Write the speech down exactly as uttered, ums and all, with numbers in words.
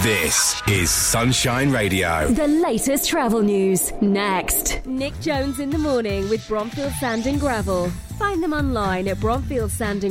This is Sunshine Radio. The latest travel news, next. Nick Jones in the morning with Bromfield Sand and Gravel. Find them online at bromfield sand and